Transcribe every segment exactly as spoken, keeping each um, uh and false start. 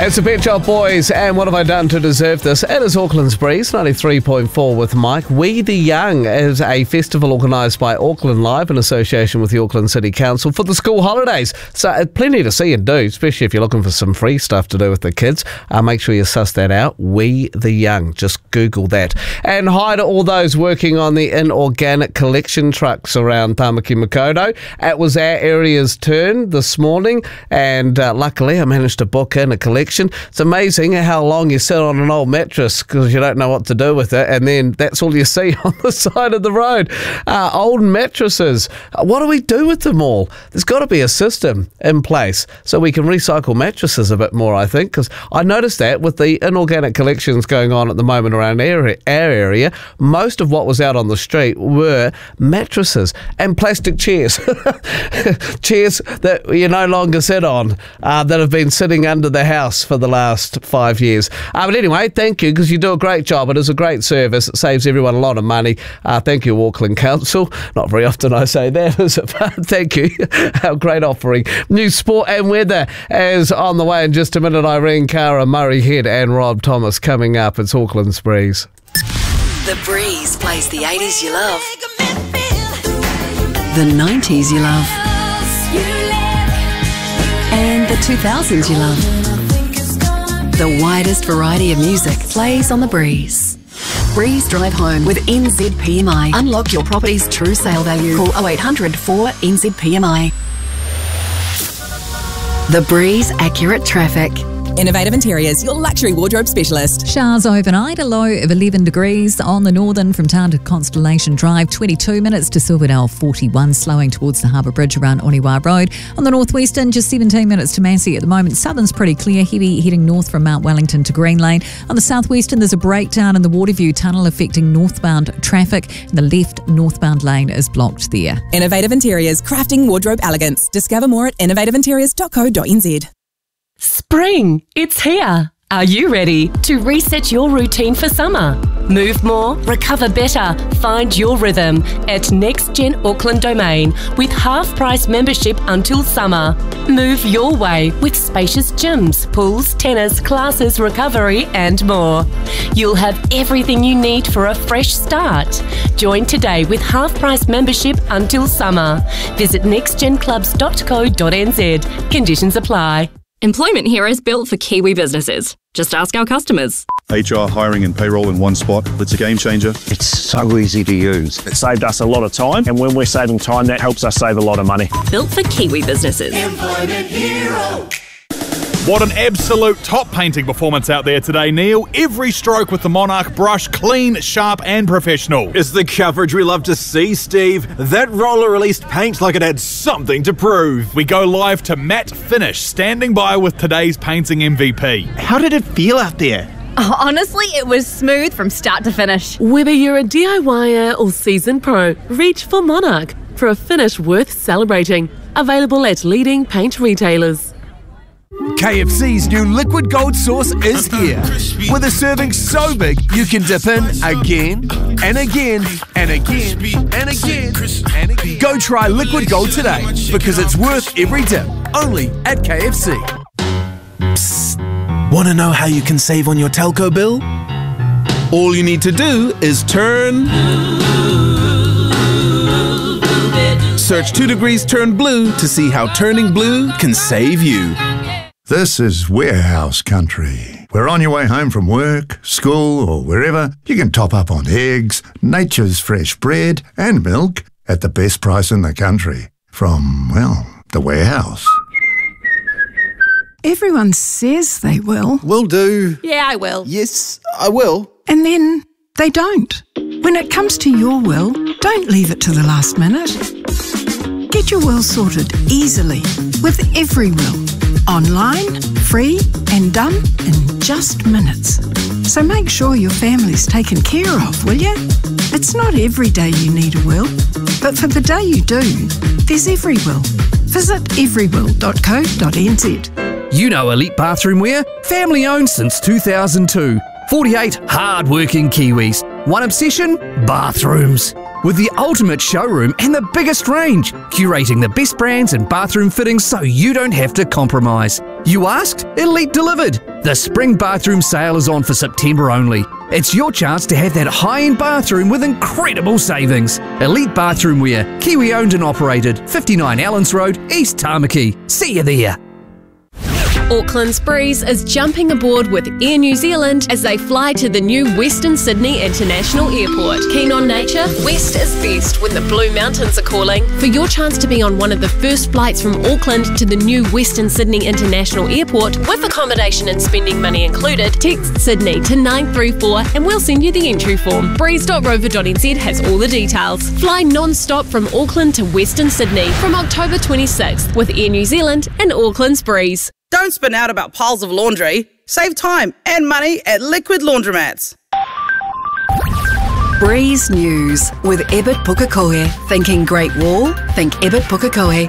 It's the Pet Shop Boys, and what have I done to deserve this? It is Auckland's Breeze, ninety-three point four with Mike. We the Young is a festival organised by Auckland Live in association with the Auckland City Council for the school holidays. So uh, plenty to see and do, especially if you're looking for some free stuff to do with the kids. Uh, make sure you suss that out. We the Young. Just Google that. And hi to all those working on the inorganic collection trucks around Tamaki Makaurau. It was our area's turn this morning, and uh, luckily I managed to book in a collection. It's amazing how long you sit on an old mattress because you don't know what to do with it, and then that's all you see on the side of the road. Uh, old mattresses. Uh, what do we do with them all? There's got to be a system in place so we can recycle mattresses a bit more, I think, because I noticed that with the inorganic collections going on at the moment around our area, most of what was out on the street were mattresses and plastic chairs. Chairs that you no longer sit on, uh, that have been sitting under the house for the last five years. Uh, but anyway, thank you, because you do a great job. It is a great service. It saves everyone a lot of money. Uh, thank you, Auckland Council. Not very often I say that, is it? But thank you. Our great offering. New sport and weather is on the way in just a minute. Irene Cara, Murray Head and Rob Thomas coming up. It's Auckland's Breeze. The Breeze plays the eighties you love, the nineties you love, and the two thousands you love. The widest variety of music plays on The Breeze. Breeze Drive Home with N Z P M I. Unlock your property's true sale value. Call oh eight hundred four N Z P M I. The Breeze Accurate Traffic. Innovative Interiors, your luxury wardrobe specialist. Showers overnight, a low of eleven degrees on the northern from town to Constellation Drive, twenty-two minutes to Silverdale, forty-one, slowing towards the Harbour Bridge around Oniwa Road. On the northwestern, just seventeen minutes to Massey at the moment. Southern's pretty clear, heavy heading north from Mount Wellington to Green Lane. On the southwestern, there's a breakdown in the Waterview Tunnel affecting northbound traffic. The left northbound lane is blocked there. Innovative Interiors, crafting wardrobe elegance. Discover more at innovative interiors dot co dot n z. Spring, it's here. Are you ready to reset your routine for summer? Move more, recover better, find your rhythm at Next Gen Auckland Domain with half-price membership until summer. Move your way with spacious gyms, pools, tennis, classes, recovery and more. You'll have everything you need for a fresh start. Join today with half-price membership until summer. Visit next gen clubs dot co dot n z. Conditions apply. Employment here is built for Kiwi businesses. Just ask our customers. H R, hiring and payroll in one spot. It's a game changer. It's so easy to use. It saved us a lot of time, and when we're saving time, that helps us save a lot of money. Built for Kiwi businesses. Employment Hero. What an absolute top painting performance out there today, Neil. Every stroke with the Monarch brush, clean, sharp and professional. It's the coverage we love to see, Steve. That roller released paint like it had something to prove. We go live to Matt Finish, standing by with today's painting M V P. How did it feel out there? Oh, honestly, it was smooth from start to finish. Whether you're a D I Y-er or seasoned pro, reach for Monarch for a finish worth celebrating. Available at leading paint retailers. K F C's new liquid gold sauce is here. With a serving so big, you can dip in again and again and again and again and again. Go try liquid gold today because it's worth every dip. Only at K F C. Psst. Want to know how you can save on your telco bill? All you need to do is turn... Search two degrees Turn Blue to see how turning blue can save you. This is Warehouse Country. We're on your way home from work, school or wherever. You can top up on eggs, nature's fresh bread and milk at the best price in the country. From, well, the Warehouse. Everyone says they will. Will do. Yeah, I will. Yes, I will. And then they don't. When it comes to your will, don't leave it to the last minute. Get your will sorted easily with Everywill. Online, free and done in just minutes. So make sure your family's taken care of, will you? It's not every day you need a will, but for the day you do, there's Everywill. Visit everywill dot co dot n z. You know Elite Bathroom Wear, family owned since two thousand two. forty-eight hard-working Kiwis. One obsession, bathrooms. with the ultimate showroom and the biggest range, curating the best brands and bathroom fittings so you don't have to compromise. You asked? Elite delivered. The spring bathroom sale is on for September only. It's your chance to have that high-end bathroom with incredible savings. Elite Bathroom Wear, Kiwi owned and operated, fifty-nine Allens Road, East Tamaki. See you there. Auckland's Breeze is jumping aboard with Air New Zealand as they fly to the new Western Sydney International Airport. Keen on nature? West is best when the Blue Mountains are calling. For your chance to be on one of the first flights from Auckland to the new Western Sydney International Airport with accommodation and spending money included, text Sydney to nine three four and we'll send you the entry form. breeze dot rover dot n z has all the details. Fly non-stop from Auckland to Western Sydney from October twenty-sixth with Air New Zealand and Auckland's Breeze. Don't spin out about piles of laundry. Save time and money at Liquid Laundromats. Breeze News with Ebert Pukekohe. Thinking Great Wall? Think Ebert Pukekohe.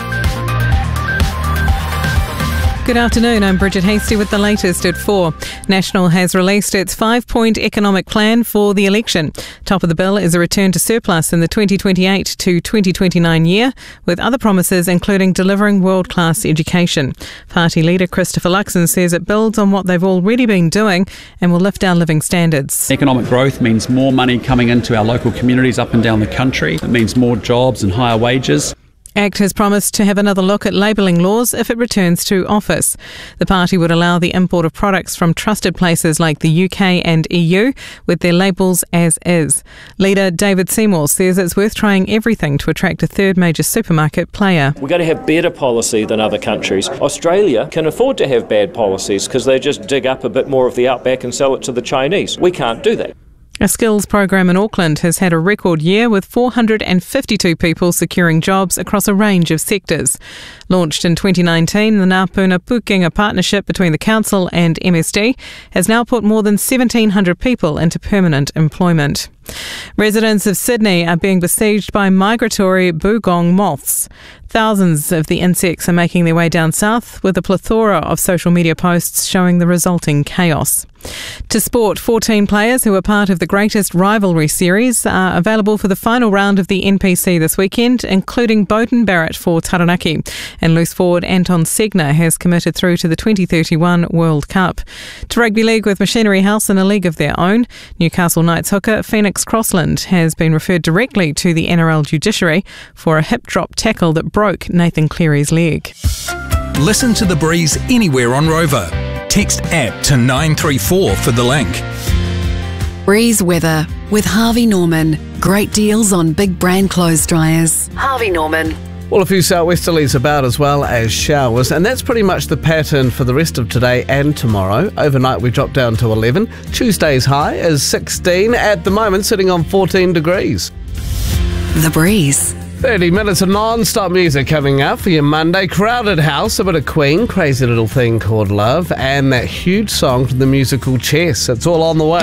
Good afternoon, I'm Bridget Hasty with the latest at four. National has released its five-point economic plan for the election. Top of the bill is a return to surplus in the twenty twenty-eight to twenty twenty-nine year, with other promises including delivering world-class education. Party leader Christopher Luxon says it builds on what they've already been doing and will lift our living standards. Economic growth means more money coming into our local communities up and down the country. It means more jobs and higher wages. ACT has promised to have another look at labelling laws if it returns to office. The party would allow the import of products from trusted places like the U K and E U with their labels as is. Leader David Seymour says it's worth trying everything to attract a third major supermarket player. We've got to have better policy than other countries. Australia can afford to have bad policies because they just dig up a bit more of the outback and sell it to the Chinese. We can't do that. A skills program in Auckland has had a record year with four hundred fifty-two people securing jobs across a range of sectors. Launched in twenty nineteen, the Ngāpuna Pukenga partnership between the council and M S D has now put more than seventeen hundred people into permanent employment. Residents of Sydney are being besieged by migratory bugong moths. Thousands of the insects are making their way down south, with a plethora of social media posts showing the resulting chaos. To sport, fourteen players who are part of the Greatest Rivalry series are available for the final round of the N P C this weekend, including Beauden Barrett for Taranaki. And loose forward Anton Segner has committed through to the twenty thirty-one World Cup. To rugby league with Machinery House in a league of their own, Newcastle Knights hooker Phoenix Crossland has been referred directly to the N R L judiciary for a hip drop tackle that broke Nathan Cleary's leg. Listen to The Breeze anywhere on Rover. Text app to nine three four for the link. Breeze weather with Harvey Norman. Great deals on big brand clothes dryers. Harvey Norman. Well, a few southwesterlies about as well as showers, and that's pretty much the pattern for the rest of today and tomorrow. Overnight we drop down to eleven. Tuesday's high is sixteen, at the moment sitting on fourteen degrees. The Breeze. thirty minutes of non-stop music coming up for your Monday. Crowded House, a bit of Queen, Crazy Little Thing Called Love, and that huge song from the musical Chess. It's all on the way.